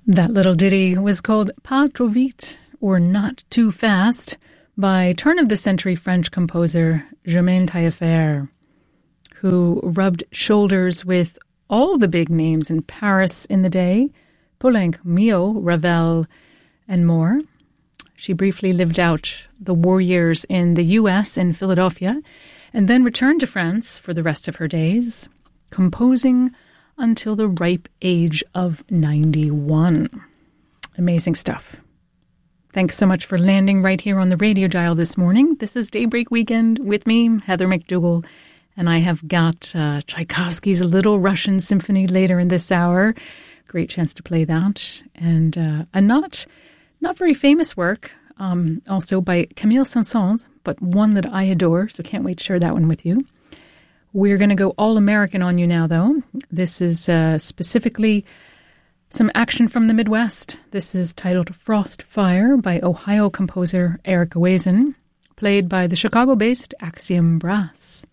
That little ditty was called Pas trop vite, or Not Too Fast, by turn-of-the-century French composer Germaine Taillefer, who rubbed shoulders with all the big names in Paris in the day, Poulenc, Milhaud, Ravel, and more. She briefly lived out the war years in the U.S. in Philadelphia, and then returned to France for the rest of her days, composing until the ripe age of 91. Amazing stuff. Thanks so much for landing right here on the radio dial this morning. This is Daybreak Weekend with me, Heather McDougall, and I have got Tchaikovsky's Little Russian Symphony later in this hour. Great chance to play that. And a not very famous work, also by Camille Saint-Saëns, but one that I adore, so can't wait to share that one with you. We're going to go all-American on you now, though. This is specifically some action from the Midwest. This is titled Frost Fire by Ohio composer Eric Oazen, played by the Chicago-based Axiom Brass.